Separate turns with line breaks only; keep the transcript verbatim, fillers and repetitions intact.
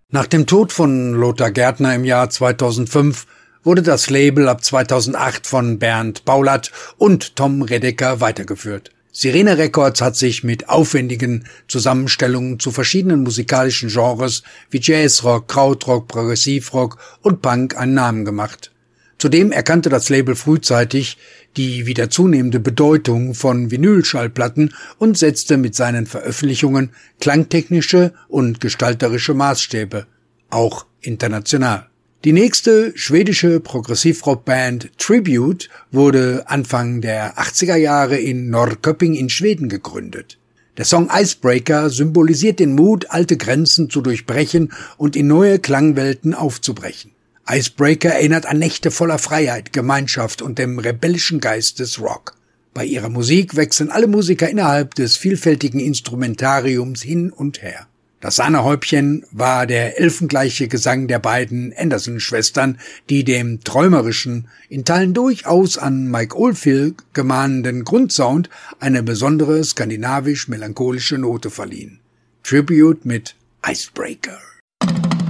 Nach dem Tod von Lothar Gärtner im Jahr zweitausendfünf wurde das Label ab zweitausendacht von Bernd Paulat und Tom Redeker weitergeführt. Sirene Records hat sich mit aufwendigen Zusammenstellungen zu verschiedenen musikalischen Genres wie Jazzrock, Krautrock, Progressivrock und Punk einen Namen gemacht. Zudem erkannte das Label frühzeitig die wieder zunehmende Bedeutung von Vinylschallplatten und setzte mit seinen Veröffentlichungen klangtechnische und gestalterische Maßstäbe, auch international. Die nächste schwedische Progressivrockband Tribute wurde Anfang der achtziger Jahre in Norrköping in Schweden gegründet. Der Song Icebreaker symbolisiert den Mut, alte Grenzen zu durchbrechen und in neue Klangwelten aufzubrechen. Icebreaker erinnert an Nächte voller Freiheit, Gemeinschaft und dem rebellischen Geist des Rock. Bei ihrer Musik wechseln alle Musiker innerhalb des vielfältigen Instrumentariums hin und her. Das Sahnehäubchen war der elfengleiche Gesang der beiden Anderson-Schwestern, die dem träumerischen, in Teilen durchaus an Mike Oldfield gemahnenden Grundsound eine besondere skandinavisch-melancholische Note verliehen. Tribute mit Icebreaker.